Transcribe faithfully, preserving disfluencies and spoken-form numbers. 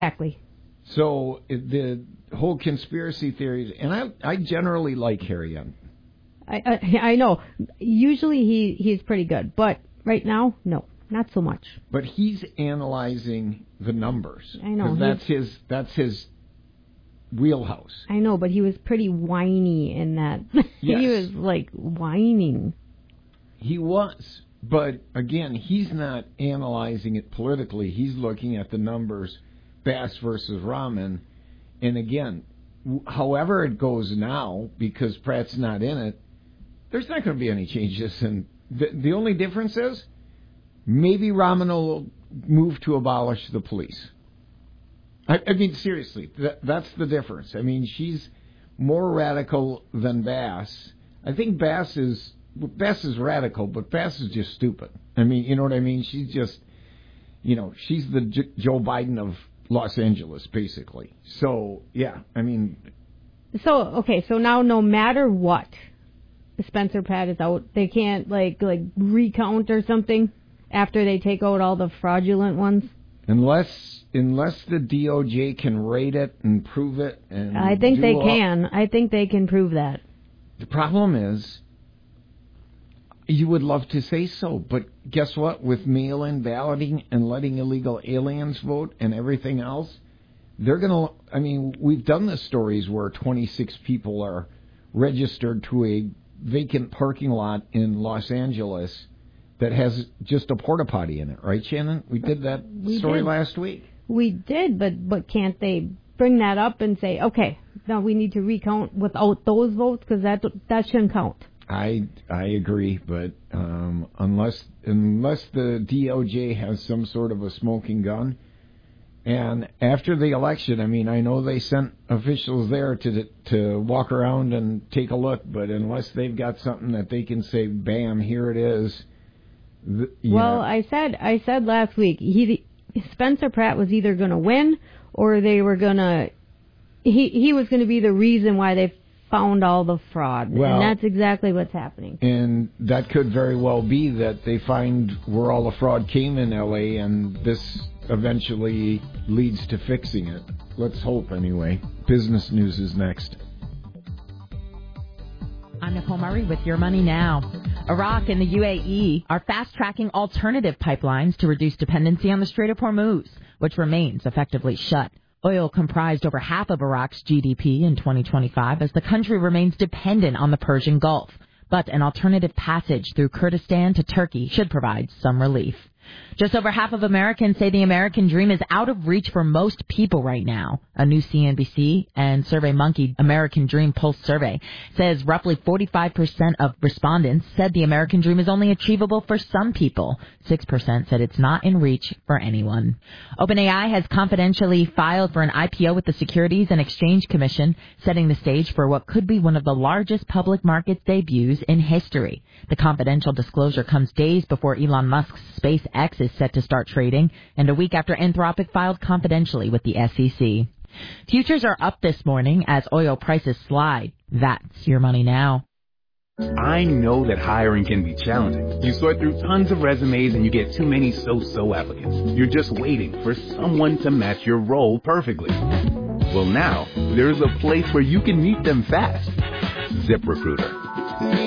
Exactly. So the whole conspiracy theories, and I, I generally like Harry Young. I, I I know. Usually he he's pretty good, but right now, no, not so much. But he's analyzing the numbers. I know. That's his. That's his wheelhouse. I know, but he was pretty whiny in that. Yes. He was like whining. He was, but again, he's not analyzing it politically. He's looking at the numbers, Bass versus Rahman, and again, however it goes now, because Pratt's not in it, there's not going to be any changes. And the, the only difference is maybe Rahman will move to abolish the police. I, I mean, seriously, that, that's the difference. I mean, she's more radical than Bass. I think Bass is Bass is radical, but Bass is just stupid. I mean, you know what I mean? She's just, you know, she's the J- Joe Biden of Los Angeles, basically. So, yeah, I mean. So, okay, so now no matter what, Spencer Pratt is out. They can't, like, like recount or something after they take out all the fraudulent ones? Unless unless the D O J can rate it and prove it. And I think they all, can. I think they can prove that. The problem is, you would love to say so, but guess what? With mail-in balloting and letting illegal aliens vote and everything else, they're going to, I mean, we've done the stories where twenty-six people are registered to a vacant parking lot in Los Angeles that has just a porta potty in it, right, Shannon? We did that we story did. last week. We did, but but can't they bring that up and say, okay, now we need to recount without those votes because that that shouldn't count? I I agree, but um, unless unless the D O J has some sort of a smoking gun, and after the election, I mean, I know they sent officials there to to walk around and take a look, but unless they've got something that they can say, bam, here it is. The, well, know. I said I said last week he Spencer Pratt was either going to win or they were going to he he was going to be the reason why they found all the fraud, well, and that's exactly what's happening. And that could very well be that they find where all the fraud came in L A, and this eventually leads to fixing it. Let's hope, anyway. Business news is next. I'm Nicole Murray with Your Money Now. Iraq and the U A E are fast-tracking alternative pipelines to reduce dependency on the Strait of Hormuz, which remains effectively shut. Oil comprised over half of Iraq's G D P in twenty twenty-five as the country remains dependent on the Persian Gulf. But an alternative passage through Kurdistan to Turkey should provide some relief. Just over half of Americans say the American dream is out of reach for most people right now. A new C N B C and SurveyMonkey American Dream Pulse survey says roughly forty-five percent of respondents said the American dream is only achievable for some people. six percent said it's not in reach for anyone. OpenAI has confidentially filed for an I P O with the Securities and Exchange Commission, setting the stage for what could be one of the largest public markets debuts in history. The confidential disclosure comes days before Elon Musk's SpaceX is set to start trading, and a week after Anthropic filed confidentially with the S E C. Futures are up this morning as oil prices slide. That's Your Money Now. I know that hiring can be challenging. You sort through tons of resumes and you get too many so-so applicants. You're just waiting for someone to match your role perfectly. Well, now, there's a place where you can meet them fast. ZipRecruiter.